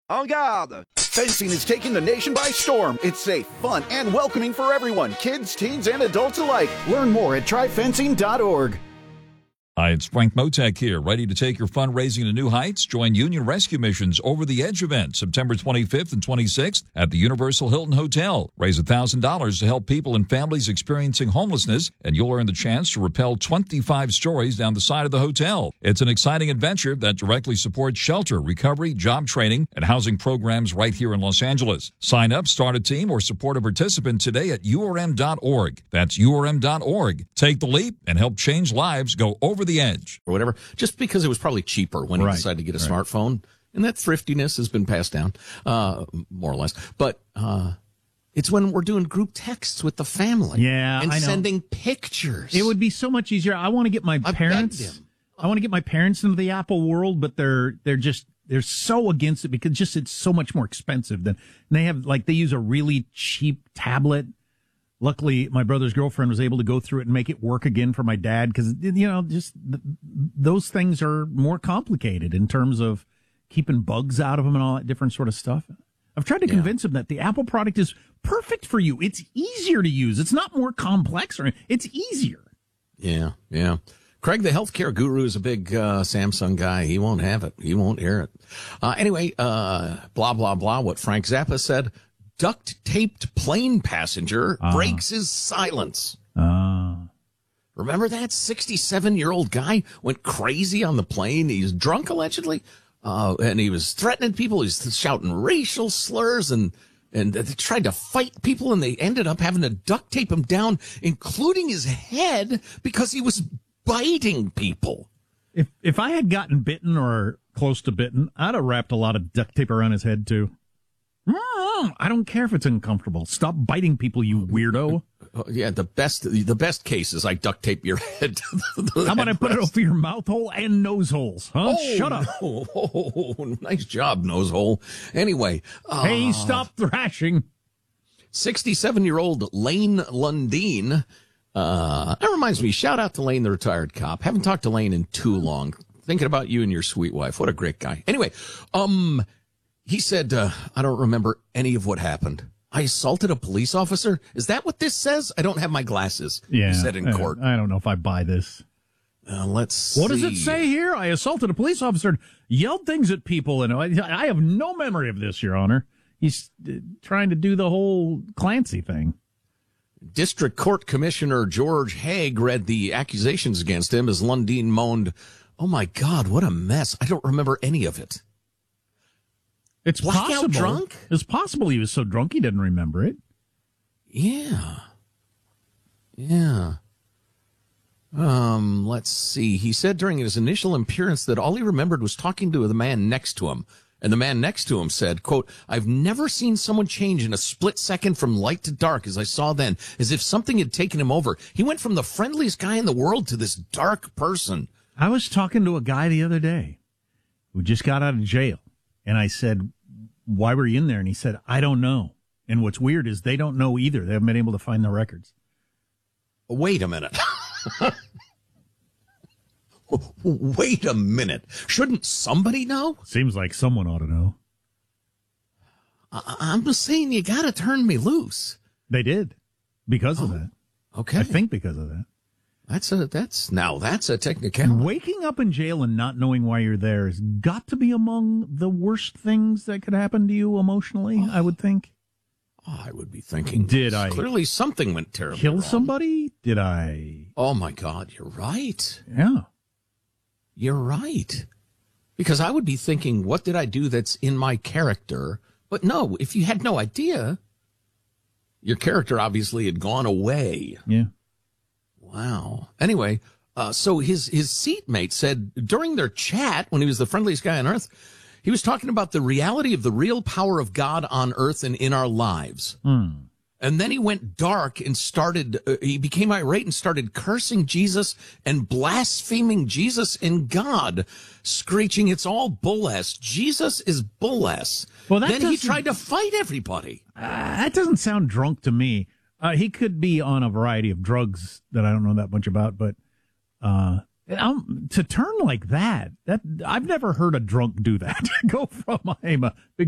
En garde! Fencing is taking the nation by storm. It's safe, fun, and welcoming for everyone, kids, teens, and adults alike. Learn more at tryfencing.org. Hi, it's Frank Motek here, ready to take your fundraising to new heights? Join Union Rescue Mission's Over the Edge event, September 25th and 26th at the Universal Hilton Hotel. Raise $1,000 to help people and families experiencing homelessness, and you'll earn the chance to rappel 25 stories down the side of the hotel. It's an exciting adventure that directly supports shelter, recovery, job training, and housing programs right here in Los Angeles. Sign up, start a team, or support a participant today at urm.org. That's urm.org. Take the leap and help change lives. Go over the edge. Or whatever, just because it was probably cheaper when he decided to get a smartphone. And that thriftiness has been passed down, more or less. But it's when we're doing group texts with the family. Yeah, and I know. Sending pictures. It would be so much easier. I want to get my parents. I want to get my parents into the Apple world, but they're so against it because it's so much more expensive than they have. Like, they use a really cheap tablet. Luckily, my brother's girlfriend was able to go through it and make it work again for my dad because, those things are more complicated in terms of keeping bugs out of them and all that different sort of stuff. I've tried to convince him that the Apple product is perfect for you. It's easier to use. It's not more complex, it's easier. Yeah. Craig, the healthcare guru, is a big Samsung guy. He won't have it. He won't hear it. Anyway, blah, blah, blah, what Frank Zappa said. Duct-taped plane passenger breaks his silence. Remember that 67-year-old guy went crazy on the plane? He's drunk, allegedly, and he was threatening people. He's shouting racial slurs, and they tried to fight people, and they ended up having to duct tape him down, including his head, because he was biting people. If I had gotten bitten or close to bitten, I'd have wrapped a lot of duct tape around his head, too. I don't care if it's uncomfortable. Stop biting people, you weirdo. Yeah, the best case is I duct tape your head. How about I put it over your mouth hole and nose holes? Huh? Shut up. Oh, nice job, nose hole. Anyway. Hey, stop thrashing. 67-year-old Lane Lundeen. That reminds me, shout out to Lane, the retired cop. Haven't talked to Lane in too long. Thinking about you and your sweet wife. What a great guy. Anyway, he said, I don't remember any of what happened. I assaulted a police officer? Is that what this says? I don't have my glasses. Yeah, he said in court. I don't know if I buy this. Let's see. What does it say here? I assaulted a police officer and yelled things at people. And I have no memory of this, Your Honor. He's trying to do the whole Clancy thing. District Court Commissioner George Haig read the accusations against him as Lundeen moaned, "Oh, my God, what a mess. I don't remember any of it." It's Blackout drunk? It's possible he was so drunk he didn't remember it. Yeah. Let's see. He said during his initial appearance that all he remembered was talking to the man next to him. And the man next to him said, quote, "I've never seen someone change in a split second from light to dark as I saw then, as if something had taken him over. He went from the friendliest guy in the world to this dark person." I was talking to a guy the other day who just got out of jail. And I said, "Why were you in there?" And he said, "I don't know." And what's weird is they don't know either. They haven't been able to find the records. Wait a minute. Wait a minute. Shouldn't somebody know? Seems like someone ought to know. I'm just saying you got to turn me loose. They did. Because of that. Okay. I think because of that. That's a technicality. Waking up in jail and not knowing why you're there has got to be among the worst things that could happen to you emotionally, I would think. I would be thinking, did I clearly something went terribly kill wrong. somebody? Did I? Oh my God, you're right. Yeah. You're right. Because I would be thinking, what did I do that's in my character? But no, if you had no idea, your character obviously had gone away. Yeah. Wow. Anyway, so his seatmate said during their chat, when he was the friendliest guy on earth, he was talking about the reality of the real power of God on earth and in our lives. And then he went dark and he became irate and started cursing Jesus and blaspheming Jesus and God, screeching, "It's all bull ass. Jesus is bull ass." Well, then he tried to fight everybody. That doesn't sound drunk to me. He could be on a variety of drugs that I don't know that much about, but to turn like that I've never heard a drunk do that. Go from I'm a big